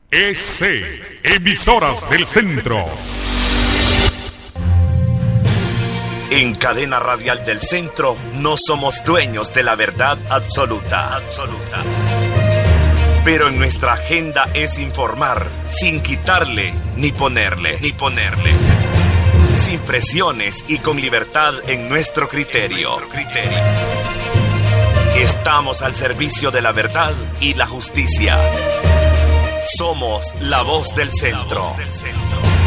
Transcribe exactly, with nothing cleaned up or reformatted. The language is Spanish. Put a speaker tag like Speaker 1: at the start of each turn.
Speaker 1: E C, Emisoras del Centro.
Speaker 2: En Cadena Radial del Centro no somos dueños de la verdad absoluta, absoluta. Pero en nuestra agenda es informar sin quitarle ni ponerle, ni ponerle. Sin presiones y con libertad en nuestro criterio. En nuestro criterio. Estamos al servicio de la verdad y la justicia. Somos la voz del centro.